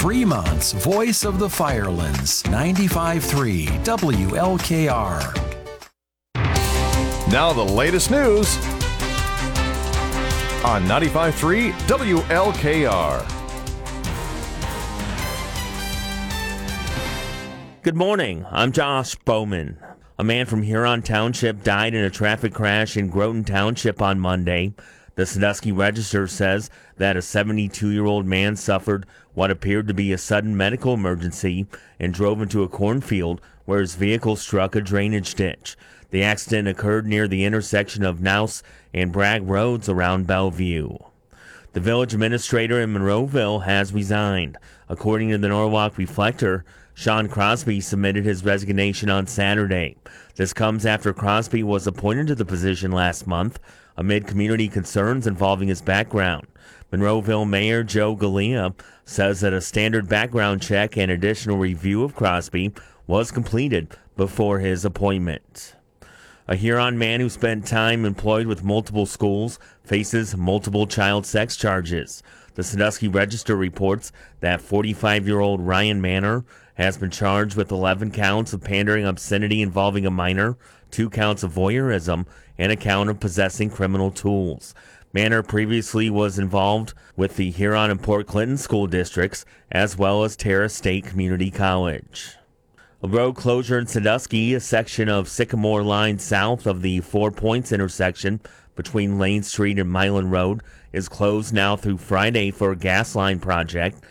Fremont's Voice of the Firelands, 95.3 WLKR. Now the latest news on 95.3 WLKR. Good morning. I'm Josh Bowman. A man from Huron Township died in a traffic crash in Groton Township on Monday. The Sandusky Register says that a 72-year-old man suffered what appeared to be a sudden medical emergency and drove into a cornfield where his vehicle struck a drainage ditch. The accident occurred near the intersection of Nouse and Bragg Roads around Bellevue. The village administrator in Monroeville has resigned. According to the Norwalk Reflector, Sean Crosby submitted his resignation on Saturday. This comes after Crosby was appointed to the position last month amid community concerns involving his background. Monroeville Mayor Joe Galea says that a standard background check and additional review of Crosby was completed before his appointment. A Huron man who spent time employed with multiple schools faces multiple child sex charges. The Sandusky Register reports that 45-year-old Ryan Manor has been charged with 11 counts of pandering obscenity involving a minor, 2 counts of voyeurism, and a count of possessing criminal tools. Manor previously was involved with the Huron and Port Clinton school districts, as well as Terrace State Community College. A road closure in Sandusky, a section of Sycamore Line south of the 4 Points intersection between Lane Street and Milan Road, is closed now through Friday for a gas line project.